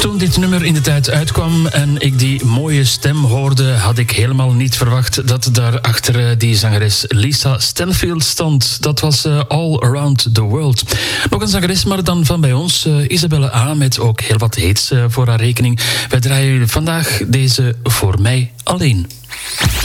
Toen dit nummer in de tijd uitkwam en ik die mooie stem hoorde, had ik helemaal niet verwacht dat daar achter die zangeres Lisa Stanfield stond. Dat was All Around the World. Nog een zangeres, maar dan van bij ons, Isabelle A. met ook heel wat hits voor haar rekening. Wij draaien vandaag deze Voor mij alleen.